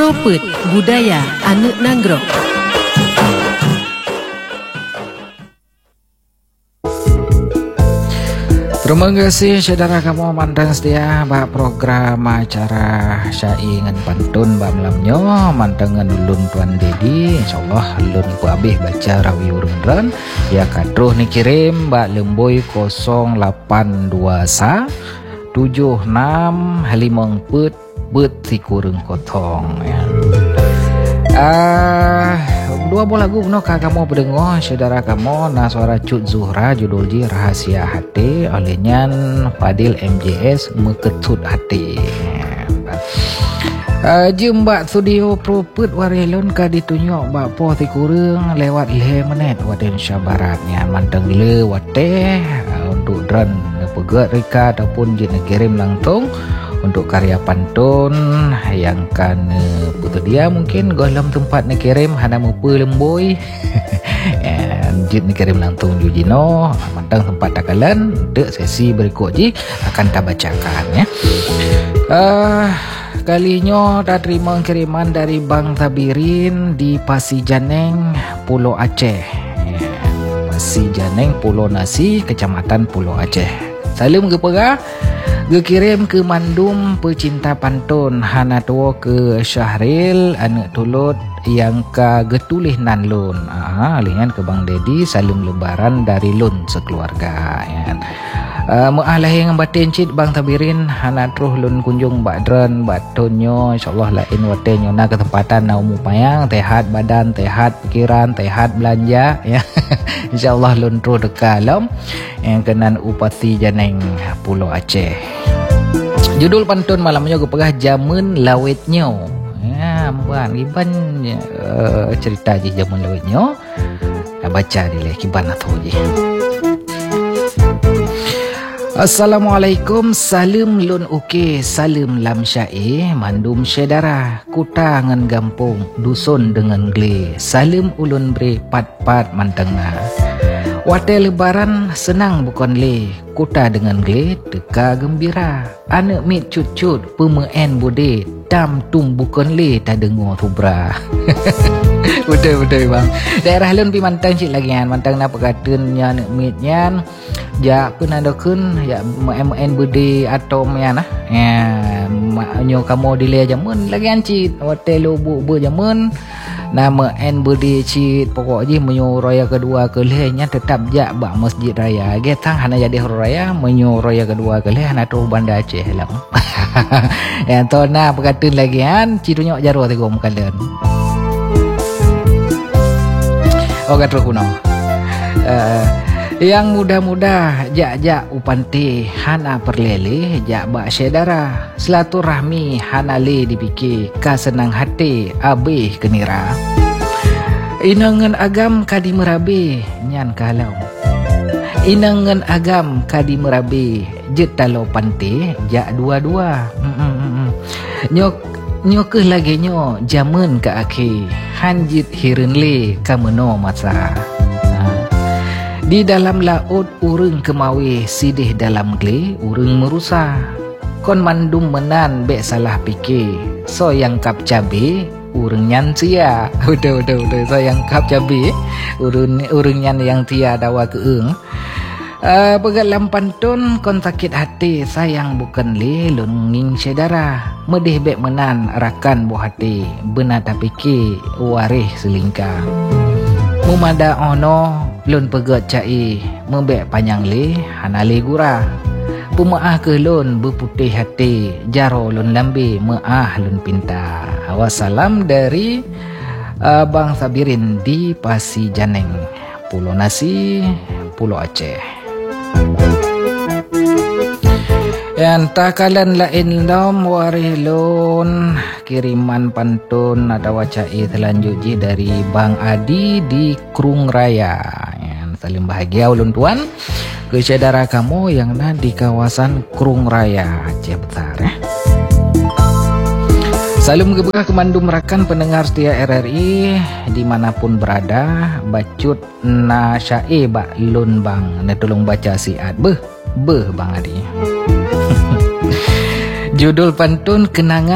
Propet Budaya Anu Nanggroe. Terima kasih saudara kamu mandang setia bak program acara syai ngan pantun bak malamnya mandang ngan ulun Tuan Dedi. InsyaAllah ulun ku habis baca rawi urun ya kadroh ni kirim bak lemboi 0821 76 bet si kurung kotong ya. Dua buah lagu no kamu berdengar saudara kamu na suara Cut Zuhra judul ji Rahasia Hati oleh Nyan Fadil MJS Meketut Hati. Jembak studio Propet Warelon ka ditunjuk bak po ti kurang lewat 5 menit waden Syabaratnya manteng le wate untuk dran pegat rika ataupun jin kirim langsung untuk karya pantun yang kan putu dia mungkin dalam tempat nak kirim hana mupa lemboi jid nak kirim langsung jujino mantang tempat takalan untuk sesi berikut ji akan kita bacakan ya. Kalinya dah terima kiriman dari Bang Tabirin di Pasijaneng, Pulau Aceh. Pasijaneng, Pulau Nasi, Kecamatan Pulau Aceh. Salam ke pera, ge kirim ke Mandum pecinta pantun hana tua ke Syahril anak tulut yang ka getulih nan lun. Alihan ke Bang Dedi salam lebaran dari lun sekeluarga ya. Mu'alahi yang batin cid Bang Tabirin hana truh lun kunjung badran batonyo insyaallah lain watenyo na ketempatan na umu payang tehat badan tehat pikiran tehat belanja ya. InsyaAllah lun truh dekalom yang kenan Upati Janeng Pulau Aceh. Judul pantun malamnya ke pegah Jamun Lawetnyo ya buan iban cerita je Jamun Lawetnyo baca dile kiban atau je. Assalamualaikum, salam lun uke, salam lam syai, mandum syedara, kuta ngan gampung, dusun dengan gle, salam ulun bre pat-pat mantengna. Wate lebaran senang bukan le, kuta dengan gle, teka gembira, anak mit cut-cut, pemeen bude, tam tum bukan le, tak dengar tubra. Betul bang. Daerah lun pi mantang cik lagi kan, mantang na perkataannya anak mitnya. Ja pun ada kun ya MN budi atom ya nah ya nyo kamu dile jamun lagi ancit hotel bu jamun nama N budi cit pokok je menyo raya kedua kelehnya tetap jak bak masjid raya getang hana jadi raya menyo raya kedua keleh hana tu Banda Aceh lang. Ya to na perkataan lagi kan citunyo jaro te gom kalian. Oh katro kuno. Yang muda-muda jak upante hana perlele jak bak syedara silaturahmi hana le dipikir ka senang hati abih kenira inangan agam kadi merabe nyan kalau inangan agam kadi merabe jetalo pante jak dua-dua nyok lagi nyo jamun ke akhir hanjit hiren le kameno masa. Di dalam laut urang kemawi sidih dalam gle urang merusa kon mandum menan bek salah fikir so yang kap cabe urang nyan sia udah so yang kap cabe urang nyan yang tia dawa keung pegalam pantun kon sakit hati sayang bukan le lun nging sedara medih bek menan rakan buah hati benar tak fikir warih selingkah mumada ono lun pegat cai membek panjang le hana le gura pemaah ke lun berputih hati jaro lun lambe maah lun pinta. Wassalam dari Bang Sabirin di Pasijaneng Pulau Nasi Pulau Aceh. Yang takalan lain dom warih lun kiriman pantun ada wacai selanjutnya dari Bang Adi di Krung Raya. Salim bahagia ulun tuan ke saudara kamu yang ada di kawasan Krung Raya Aceh Besar ya. Salam gebekah kemandum rakan pendengar setia RRI dimanapun berada bacut na syai bak lun bang na tolong baca siat beh Bang Adi. Judul pantun kenangan